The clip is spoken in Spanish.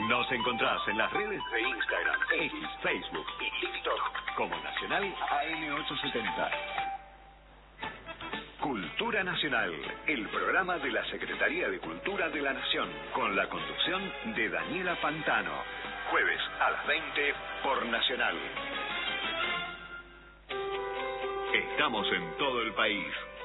Nos encontrás en las redes de Instagram, X, Facebook y TikTok como Nacional AM870. Cultura Nacional, el programa de la Secretaría de Cultura de la Nación, con la conducción de Daniela Pantano. Jueves a las 20 por Nacional. Estamos en todo el país.